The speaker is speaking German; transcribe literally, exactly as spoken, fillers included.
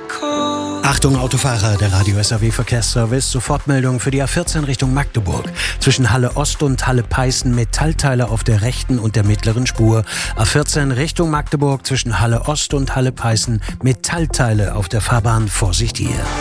Achtung Autofahrer, der Radio S A W Verkehrsservice, Sofortmeldung für die A vierzehn Richtung Magdeburg. Zwischen Halle Ost und Halle Peißen Metallteile auf der rechten und der mittleren Spur. A vierzehn Richtung Magdeburg zwischen Halle Ost und Halle Peißen Metallteile auf der Fahrbahn, Vorsicht hier.